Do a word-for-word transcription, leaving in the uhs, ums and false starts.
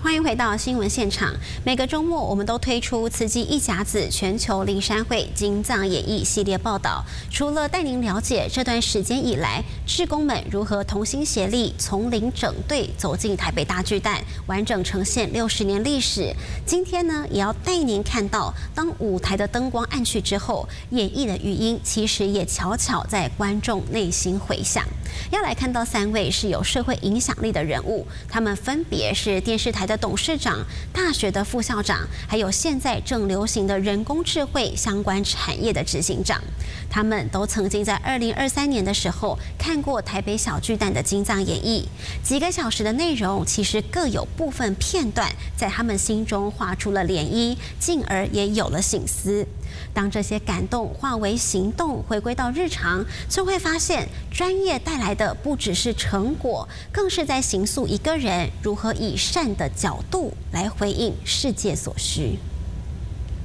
欢迎回到新闻现场。每个周末，我们都推出“慈济一甲子全球灵山会金藏演艺”系列报道。除了带您了解这段时间以来，志工们如何同心协力，从零整队走进台北大巨蛋，完整呈现六十年历史。今天呢，也要带您看到，当舞台的灯光暗去之后，演绎的余音其实也悄悄在观众内心回响。要来看到三位是有社会影响力的人物，他们分别是电视台的董事长、大学的副校长，还有现在正流行的人工智慧相关产业的执行长。他们都曾经在二零二三年的时候看过台北小巨蛋的金藏演绎，几个小时的内容，其实各有部分片段在他们心中画出了涟漪，进而也有了省思。当这些感动化为行动，回归到日常，就会发现专业带来的不只是成果，更是在形塑一个人如何以善的角度来回应世界所需。